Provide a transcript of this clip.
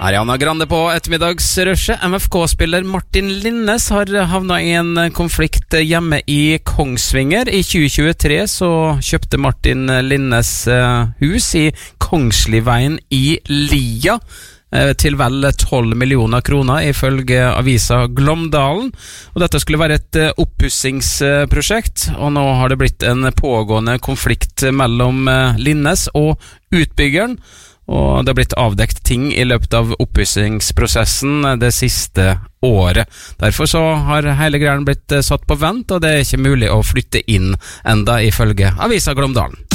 Ariana Grande på ettermiddagsrushet. MFK-spiller Martin Linnes har havnet i en konflikt hjemme i Kongsvinger. I 2023 så kjøpte Martin Linnes hus i Kongsliveien i Lia til vel 12 millioner kroner ifølge avisa Glåmdalen. Og dette skulle være et oppussingsprosjekt, og nå har det blitt en pågående konflikt mellom Linnes og utbyggeren. Og det har blitt avdekt ting i løpet av oppussingsprosessen det siste året. Derfor så har hele greien blitt satt på vent, og det er ikke mulig å flytte inn enda ifølge avisa Glåmdalen.